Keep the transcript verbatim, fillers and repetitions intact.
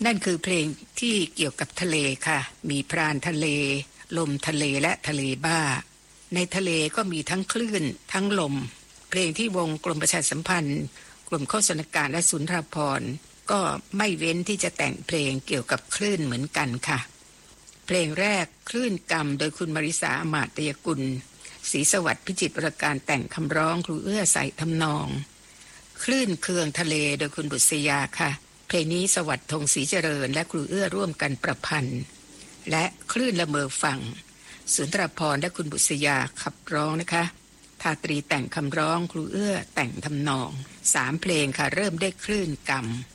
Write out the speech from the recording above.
นั่นคือเพลงที่เกี่ยวกับทะเลค่ะมีพรานทะเลลมทะเลและทะเลบ้าในทะเลก็มีทั้งคลื่นทั้งลมเพลงที่วงกรมประชาสัมพันธ์กลุ่มโฆษณาการและสุนทรภรณ์ก็ไม่เว้นที่จะแต่งเพลงเกี่ยวกับคลื่นเหมือนกันค่ะเพลงแรกคลื่นกรรมโดยคุณมาริสาอมาตยกุลศรีสวัสดิ์พิจิตรวรการแต่งคำร้องครูเอื้อใส่ทำนองคลื่นเคืองทะเลโดยคุณบุษยาค่ะเพลงนี้สวัสดิ์ธงศรีเจริญและครูเอื้อร่วมกันประพันธ์และคลื่นละเมอฝั่งสุนทรภรณ์และคุณบุษยาขับร้องนะคะทาตรีแต่งคำร้องครูเอื้อแต่งทำนองสามเพลงค่ะเริ่มได้คลื่นกรรม